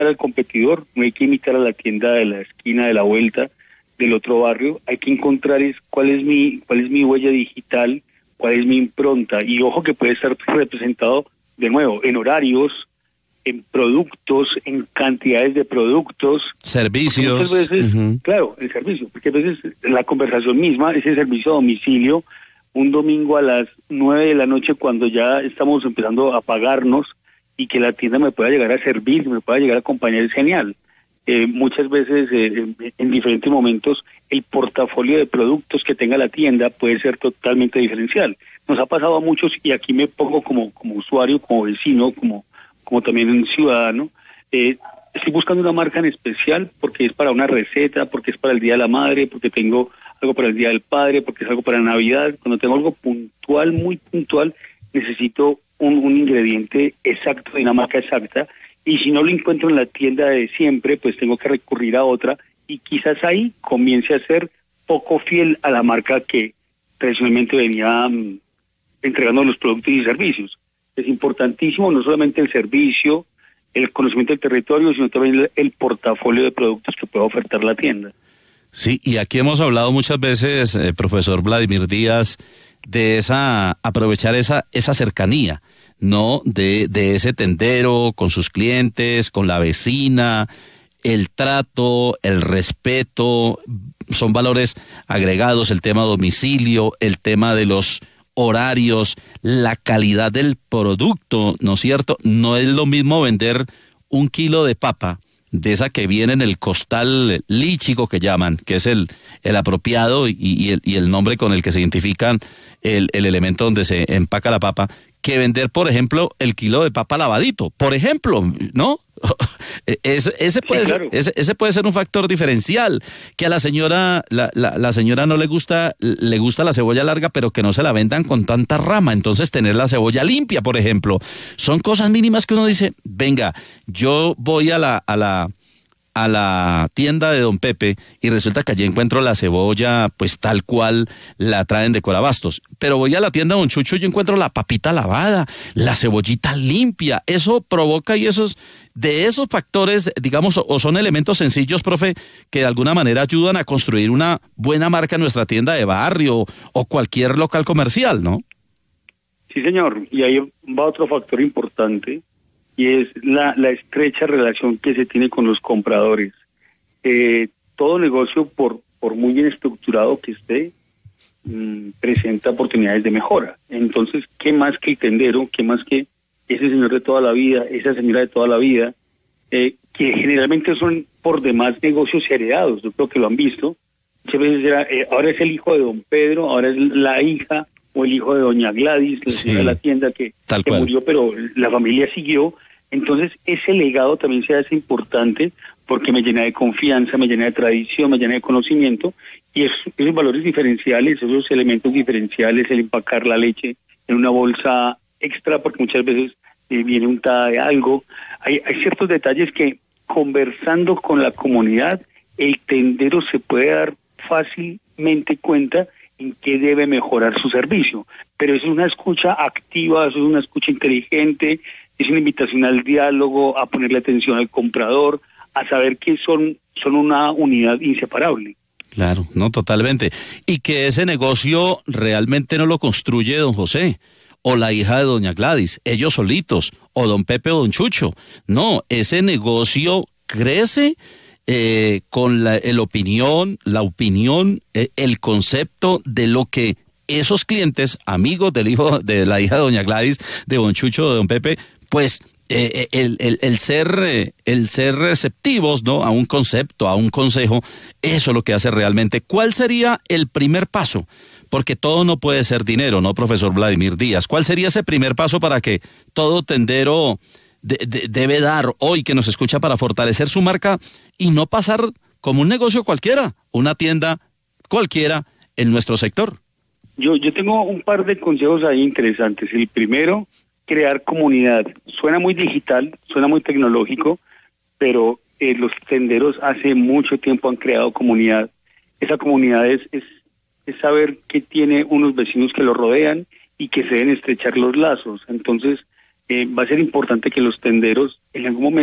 imitar al competidor, no hay que imitar a la tienda de la esquina, de la vuelta, del otro barrio. Hay que encontrar cuál es mi huella digital, cuál es mi impronta. Y ojo que puede estar representado, de nuevo, en horarios, en productos, en cantidades de productos. Servicios. Muchas veces, claro, el servicio, porque a veces la conversación misma, ese servicio a domicilio, un domingo a las 9 de la noche cuando ya estamos empezando a apagarnos y que la tienda me pueda llegar a servir, me pueda llegar a acompañar, es genial. Muchas veces, en diferentes momentos, el portafolio de productos que tenga la tienda puede ser totalmente diferencial. Nos ha pasado a muchos, y aquí me pongo como usuario, como vecino, como también un ciudadano. Estoy buscando una marca en especial porque es para una receta, porque es para el Día de la Madre, porque tengo algo para el Día del Padre, porque es algo para Navidad. Cuando tengo algo puntual, muy puntual, necesito un ingrediente exacto, de una marca exacta, y si no lo encuentro en la tienda de siempre, pues tengo que recurrir a otra, y quizás ahí comience a ser poco fiel a la marca que tradicionalmente venía entregando los productos y servicios. Es importantísimo no solamente el servicio, el conocimiento del territorio, sino también el portafolio de productos que pueda ofertar la tienda. Sí, y aquí hemos hablado muchas veces, profesor Vladimir Díaz, de aprovechar esa cercanía, ¿no? De ese tendero con sus clientes, con la vecina, el trato, el respeto, son valores agregados, el tema domicilio, el tema de los horarios, la calidad del producto, ¿no es cierto? No es lo mismo vender un kilo de papa, de esa que viene en el costal líchico que llaman, que es el apropiado y el nombre con el que se identifican el elemento donde se empaca la papa, que vender, por ejemplo, el kilo de papa lavadito, por ejemplo, ¿no? Ese puede ser un factor diferencial, que a la señora la señora no le gusta la cebolla larga, pero que no se la vendan con tanta rama, entonces tener la cebolla limpia, por ejemplo, son cosas mínimas que uno dice, venga, yo voy a la tienda de Don Pepe y resulta que allí encuentro la cebolla pues tal cual la traen de Corabastos, pero voy a la tienda de Don Chucho y yo encuentro la papita lavada, la cebollita limpia. Eso provoca, y de esos factores, digamos, o son elementos sencillos, profe, que de alguna manera ayudan a construir una buena marca en nuestra tienda de barrio o cualquier local comercial, ¿no? Sí, señor, y ahí va otro factor importante, y es la estrecha relación que se tiene con los compradores. Todo negocio, por muy bien estructurado que esté, presenta oportunidades de mejora. Entonces, ¿qué más que el tendero? ¿Qué más que ese señor de toda la vida, esa señora de toda la vida, que generalmente son por demás negocios heredados? Yo creo que lo han visto. Muchas veces ahora es el hijo de don Pedro, ahora es la hija o el hijo de doña Gladys, la señora de la tienda que murió, pero la familia siguió. Entonces, ese legado también se hace importante porque me llena de confianza, me llena de tradición, me llena de conocimiento, y esos valores diferenciales, esos elementos diferenciales, el empacar la leche en una bolsa extra, porque muchas veces viene untada de algo. Hay ciertos detalles que, conversando con la comunidad, el tendero se puede dar fácilmente cuenta en qué debe mejorar su servicio. Pero eso es una escucha activa, eso es una escucha inteligente, es una invitación al diálogo, a ponerle atención al comprador, a saber que son una unidad inseparable. Claro, no, totalmente. Y que ese negocio realmente no lo construye don José o la hija de doña Gladys, ellos solitos, o don Pepe o don Chucho. No, ese negocio crece con la opinión, el concepto de lo que esos clientes, amigos del hijo, de la hija de doña Gladys, de don Chucho, de don Pepe, pues el ser receptivos, ¿no?, a un concepto, a un consejo, eso es lo que hace realmente. ¿Cuál sería el primer paso? Porque todo no puede ser dinero, ¿no, profesor Vladimir Díaz? ¿Cuál sería ese primer paso para que todo tendero debe dar hoy que nos escucha para fortalecer su marca y no pasar como un negocio cualquiera, una tienda cualquiera en nuestro sector? Yo tengo un par de consejos ahí interesantes. El primero, crear comunidad. Suena muy digital, suena muy tecnológico, pero los tenderos hace mucho tiempo han creado comunidad. Esa comunidad es saber que tiene unos vecinos que lo rodean y que se deben estrechar los lazos. Entonces, va a ser importante que los tenderos en algún momento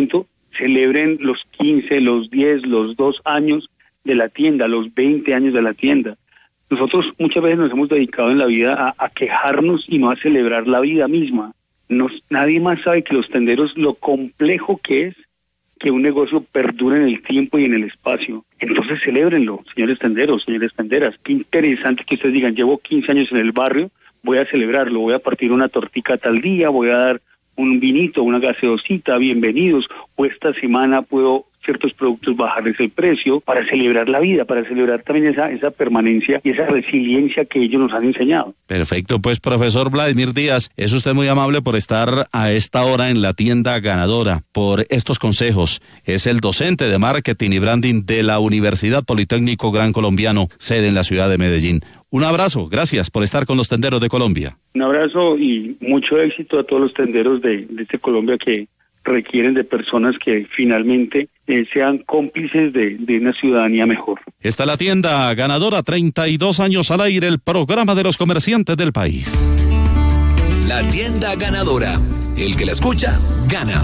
celebren los 15, los 10, los 2 años de la tienda, los 20 años de la tienda. Nosotros muchas veces nos hemos dedicado en la vida a quejarnos y no a celebrar la vida misma. Nadie más sabe que los tenderos lo complejo que es que un negocio perdure en el tiempo y en el espacio. Entonces celébrenlo, señores tenderos, señores tenderas. Qué interesante que ustedes digan, llevo 15 años en el barrio, voy a celebrarlo, voy a partir una tortica tal día, voy a dar un vinito, una gaseosita, bienvenidos, o esta semana puedo ciertos productos bajarles el precio para celebrar la vida, para celebrar también esa permanencia y esa resiliencia que ellos nos han enseñado. Perfecto, pues profesor Vladimir Díaz, es usted muy amable por estar a esta hora en la tienda ganadora, por estos consejos. Es el docente de marketing y branding de la Universidad Politécnico Gran Colombiano, sede en la ciudad de Medellín. Un abrazo, gracias por estar con los tenderos de Colombia. Un abrazo y mucho éxito a todos los tenderos de Colombia que requieren de personas que finalmente sean cómplices de una ciudadanía mejor. Está la tienda ganadora, 32 años al aire, el programa de los comerciantes del país. La tienda ganadora, el que la escucha, gana.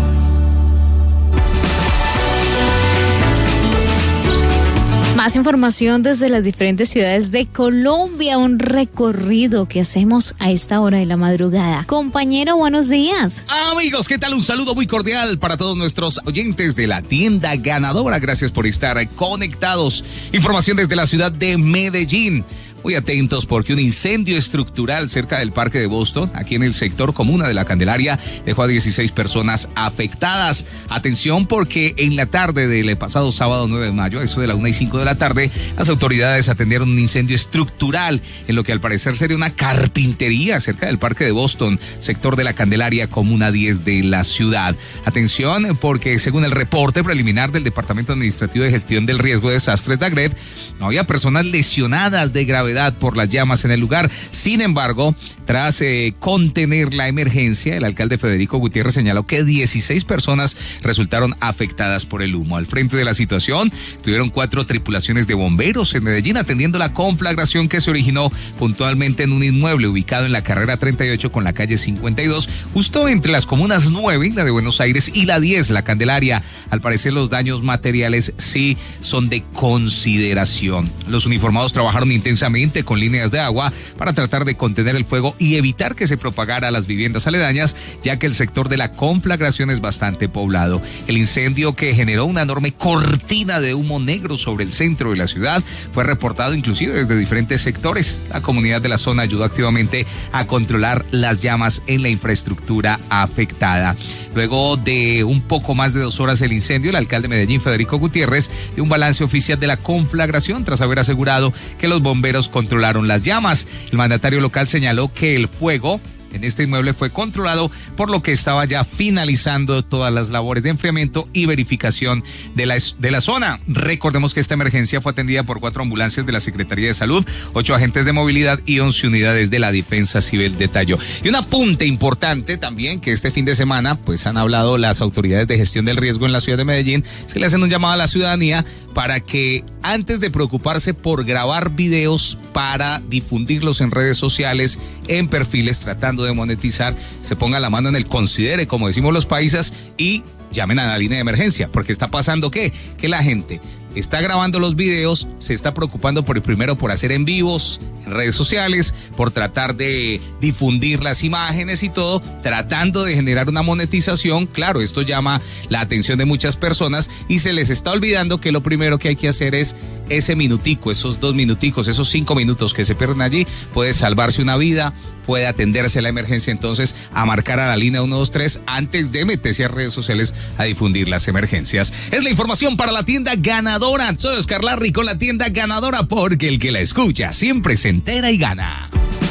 Más información desde las diferentes ciudades de Colombia, un recorrido que hacemos a esta hora de la madrugada. Compañero, buenos días. Amigos, ¿qué tal? Un saludo muy cordial para todos nuestros oyentes de la tienda ganadora. Gracias por estar conectados. Información desde la ciudad de Medellín. Muy atentos porque un incendio estructural cerca del Parque de Boston, aquí en el sector Comuna de la Candelaria, dejó a 16 personas afectadas. Atención porque en la tarde del pasado sábado 9 de mayo, eso de la 1:05 de la tarde, las autoridades atendieron un incendio estructural en lo que al parecer sería una carpintería cerca del Parque de Boston, sector de la Candelaria, Comuna 10 de la ciudad. Atención porque según el reporte preliminar del Departamento Administrativo de Gestión del Riesgo de Desastres de AGRED, no había personas lesionadas de gravedad por las llamas en el lugar. Sin embargo, tras contener la emergencia, el alcalde Federico Gutiérrez señaló que 16 personas resultaron afectadas por el humo. Al frente de la situación, tuvieron 4 tripulaciones de bomberos en Medellín atendiendo la conflagración que se originó puntualmente en un inmueble ubicado en la carrera 38 con la calle 52, justo entre las comunas 9, la de Buenos Aires, y la 10, la Candelaria. Al parecer, los daños materiales sí son de consideración. Los uniformados trabajaron intensamente con líneas de agua para tratar de contener el fuego y evitar que se propagara a las viviendas aledañas, ya que el sector de la conflagración es bastante poblado. El incendio, que generó una enorme cortina de humo negro sobre el centro de la ciudad, fue reportado inclusive desde diferentes sectores. La comunidad de la zona ayudó activamente a controlar las llamas en la infraestructura afectada. Luego de un poco más de 2 horas del incendio, el alcalde de Medellín, Federico Gutiérrez, dio un balance oficial de la conflagración tras haber asegurado que los bomberos controlaron las llamas. El mandatario local señaló que el fuego en este inmueble fue controlado, por lo que estaba ya finalizando todas las labores de enfriamiento y verificación de la zona. Recordemos que esta emergencia fue atendida por 4 ambulancias de la Secretaría de Salud, 8 agentes de movilidad y 11 unidades de la Defensa Civil, detalló. Y un apunte importante también, que este fin de semana pues han hablado las autoridades de gestión del riesgo en la ciudad de Medellín, se le hacen un llamado a la ciudadanía para que antes de preocuparse por grabar videos para difundirlos en redes sociales, en perfiles tratando de monetizar, se ponga la mano en el considere, como decimos los paisas, y llamen a la línea de emergencia, porque está pasando que la gente está grabando los videos, se está preocupando por hacer en vivos en redes sociales, por tratar de difundir las imágenes y todo, tratando de generar una monetización. Claro, esto llama la atención de muchas personas y se les está olvidando que lo primero que hay que hacer es ese minutico, esos 2 minuticos, esos 5 minutos que se pierden allí, puede salvarse una vida, puede atenderse a la emergencia. Entonces, a marcar a la línea 123 antes de meterse a redes sociales a difundir las emergencias. Es la información para la tienda ganadora. Soy Oscar Larry con la tienda ganadora, porque el que la escucha siempre se entera y gana.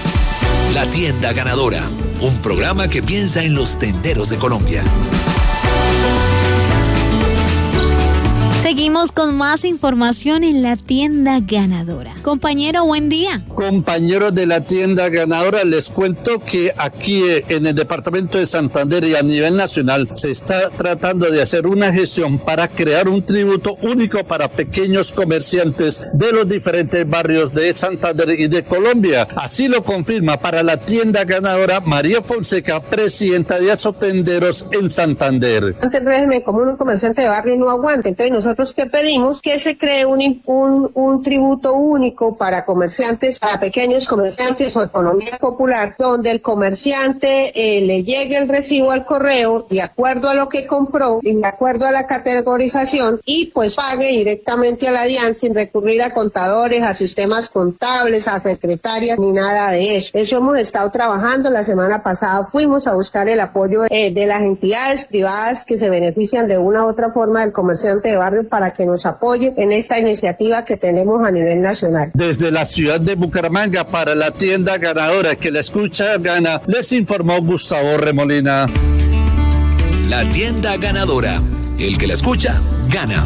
La tienda ganadora, un programa que piensa en los tenderos de Colombia. Seguimos con más información en la tienda ganadora. Compañero, buen día. Compañeros de la tienda ganadora, les cuento que aquí en el departamento de Santander y a nivel nacional se está tratando de hacer una gestión para crear un tributo único para pequeños comerciantes de los diferentes barrios de Santander y de Colombia. Así lo confirma para la tienda ganadora María Fonseca, presidenta de Asotenderos en Santander. El régimen como un comerciante de barrio no aguanta, entonces nosotros que pedimos que se cree un tributo único para comerciantes, para pequeños comerciantes o economía popular, donde el comerciante le llegue el recibo al correo de acuerdo a lo que compró y de acuerdo a la categorización y pues pague directamente a la DIAN sin recurrir a contadores, a sistemas contables, a secretarias ni nada de eso. Eso hemos estado trabajando. La semana pasada fuimos a buscar el apoyo de las entidades privadas que se benefician de una u otra forma del comerciante de barrio para que nos apoye en esta iniciativa que tenemos a nivel nacional. Desde la ciudad de Bucaramanga para la tienda ganadora que la escucha gana, les informó Gustavo Remolina. La tienda ganadora. El que la escucha gana.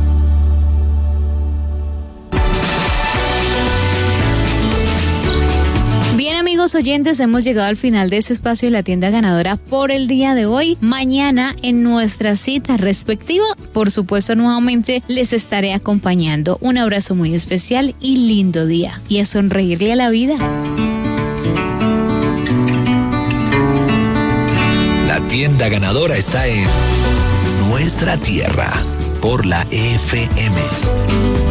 Bien, amigos oyentes, hemos llegado al final de este espacio de la tienda ganadora por el día de hoy. Mañana en nuestra cita respectiva, por supuesto, nuevamente les estaré acompañando. Un abrazo muy especial y lindo día. Y a sonreírle a la vida. La tienda ganadora está en Nuestra Tierra por la FM.